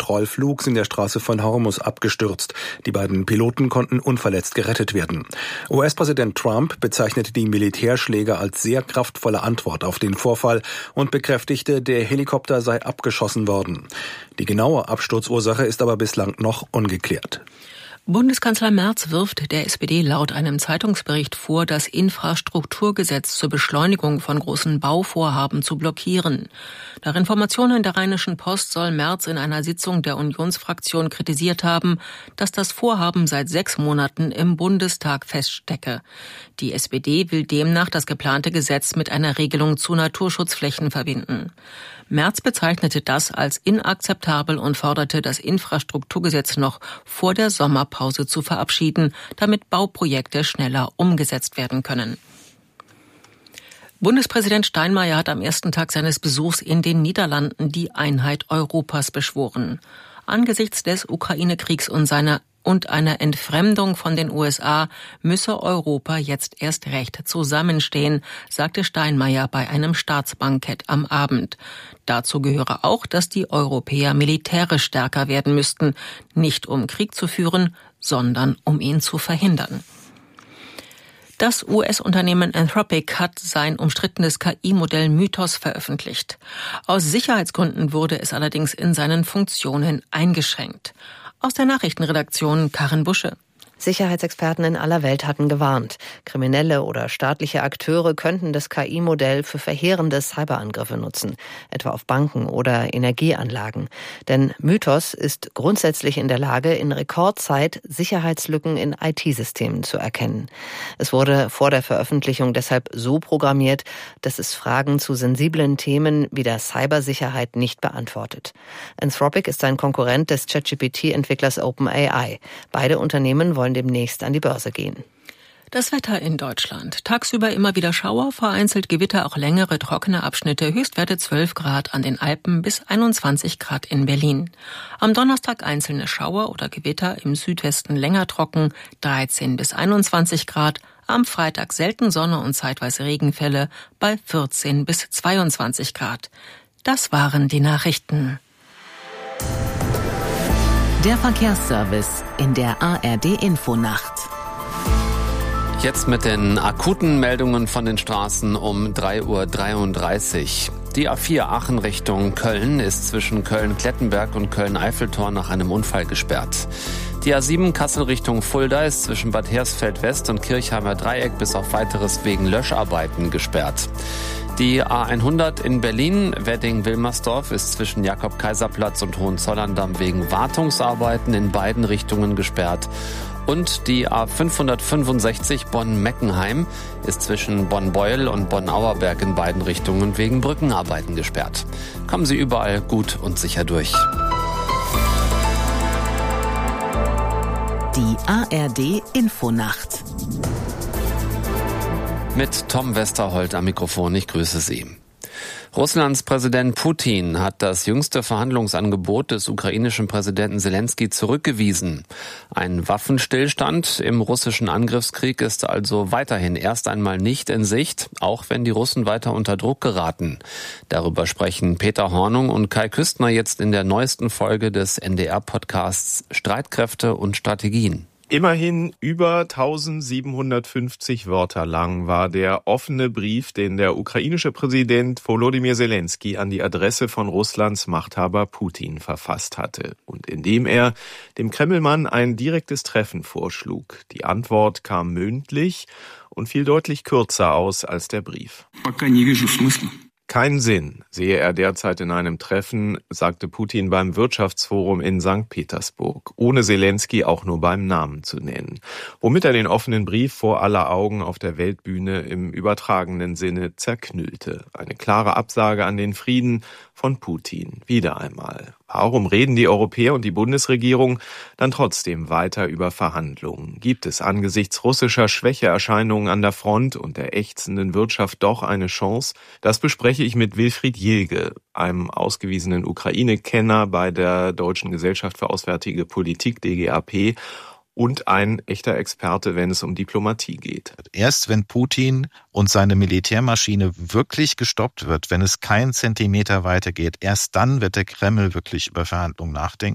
Kontrollflugs in der Straße von Hormuz abgestürzt. Die beiden Piloten konnten unverletzt gerettet werden. US-Präsident Trump bezeichnete die Militärschläge als sehr kraftvolle Antwort auf den Vorfall und bekräftigte, der Helikopter sei abgeschossen worden. Die genaue Absturzursache ist aber bislang noch ungeklärt. Bundeskanzler Merz wirft der SPD laut einem Zeitungsbericht vor, das Infrastrukturgesetz zur Beschleunigung von großen Bauvorhaben zu blockieren. Nach Informationen der Rheinischen Post soll Merz in einer Sitzung der Unionsfraktion kritisiert haben, dass das Vorhaben seit 6 Monaten im Bundestag feststecke. Die SPD will demnach das geplante Gesetz mit einer Regelung zu Naturschutzflächen verbinden. Merz bezeichnete das als inakzeptabel und forderte, das Infrastrukturgesetz noch vor der Sommerpause zu verabschieden, damit Bauprojekte schneller umgesetzt werden können. Bundespräsident Steinmeier hat am ersten Tag seines Besuchs in den Niederlanden die Einheit Europas beschworen. Angesichts des Ukraine-Kriegs und einer Entfremdung von den USA müsse Europa jetzt erst recht zusammenstehen, sagte Steinmeier bei einem Staatsbankett am Abend. Dazu gehöre auch, dass die Europäer militärisch stärker werden müssten, nicht um Krieg zu führen, sondern um ihn zu verhindern. Das US-Unternehmen Anthropic hat sein umstrittenes KI-Modell Mythos veröffentlicht. Aus Sicherheitsgründen wurde es allerdings in seinen Funktionen eingeschränkt. Aus der Nachrichtenredaktion Karin Busche. Sicherheitsexperten in aller Welt hatten gewarnt. Kriminelle oder staatliche Akteure könnten das KI-Modell für verheerende Cyberangriffe nutzen, etwa auf Banken oder Energieanlagen. Denn Mythos ist grundsätzlich in der Lage, in Rekordzeit Sicherheitslücken in IT-Systemen zu erkennen. Es wurde vor der Veröffentlichung deshalb so programmiert, dass es Fragen zu sensiblen Themen wie der Cybersicherheit nicht beantwortet. Anthropic ist ein Konkurrent des ChatGPT-Entwicklers OpenAI. Beide Unternehmen wollen demnächst an die Börse gehen. Das Wetter in Deutschland. Tagsüber immer wieder Schauer, vereinzelt Gewitter, auch längere trockene Abschnitte. Höchstwerte 12 Grad an den Alpen bis 21 Grad in Berlin. Am Donnerstag einzelne Schauer oder Gewitter, im Südwesten länger trocken, 13 bis 21 Grad. Am Freitag selten Sonne und zeitweise Regenfälle bei 14 bis 22 Grad. Das waren die Nachrichten. Der Verkehrsservice in der ARD-Infonacht. Jetzt mit den akuten Meldungen von den Straßen um 3:33 Uhr. Die A4 Aachen Richtung Köln ist zwischen Köln-Klettenberg und Köln-Eiffeltor nach einem Unfall gesperrt. Die A7 Kassel Richtung Fulda ist zwischen Bad Hersfeld West und Kirchheimer Dreieck bis auf Weiteres wegen Löscharbeiten gesperrt. Die A100 in Berlin, Wedding-Wilmersdorf, ist zwischen Jakob-Kaiser-Platz und Hohenzollern-Damm wegen Wartungsarbeiten in beiden Richtungen gesperrt. Und die A565 Bonn-Meckenheim ist zwischen Bonn-Beuel und Bonn-Auerberg in beiden Richtungen wegen Brückenarbeiten gesperrt. Kommen Sie überall gut und sicher durch. Die ARD-Infonacht. Mit Tom Westerholt am Mikrofon, ich grüße Sie. Russlands Präsident Putin hat das jüngste Verhandlungsangebot des ukrainischen Präsidenten Selenskyj zurückgewiesen. Ein Waffenstillstand im russischen Angriffskrieg ist also weiterhin erst einmal nicht in Sicht, auch wenn die Russen weiter unter Druck geraten. Darüber sprechen Peter Hornung und Kai Küstner jetzt in der neuesten Folge des NDR-Podcasts Streitkräfte und Strategien. Immerhin über 1750 Wörter lang war der offene Brief, den der ukrainische Präsident Volodymyr Selenskyj an die Adresse von Russlands Machthaber Putin verfasst hatte und in dem er dem Kremlmann ein direktes Treffen vorschlug. Die Antwort kam mündlich und fiel deutlich kürzer aus als der Brief. Keinen Sinn sehe er derzeit in einem Treffen, sagte Putin beim Wirtschaftsforum in St. Petersburg, ohne Selenskyj auch nur beim Namen zu nennen, womit er den offenen Brief vor aller Augen auf der Weltbühne im übertragenen Sinne zerknüllte. Eine klare Absage an den Frieden von Putin. Wieder einmal. Warum reden die Europäer und die Bundesregierung dann trotzdem weiter über Verhandlungen? Gibt es angesichts russischer Schwächeerscheinungen an der Front und der ächzenden Wirtschaft doch eine Chance? Das bespreche ich mit Wilfried Jilge, einem ausgewiesenen Ukraine-Kenner bei der Deutschen Gesellschaft für Auswärtige Politik, DGAP, und ein echter Experte, wenn es um Diplomatie geht. Erst wenn Putin und seine Militärmaschine wirklich gestoppt wird, wenn es keinen Zentimeter weitergeht, erst dann wird der Kreml wirklich über Verhandlungen nachdenken.